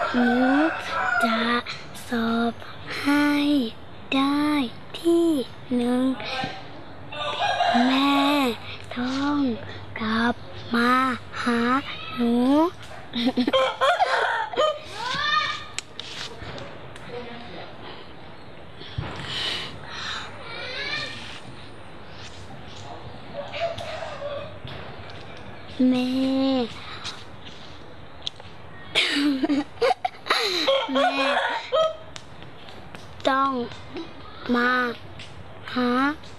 หนูจะสอบให้ได้ที่หนึ่งแม่ต้องกลับมาหาหนูแม่ต้องมาหา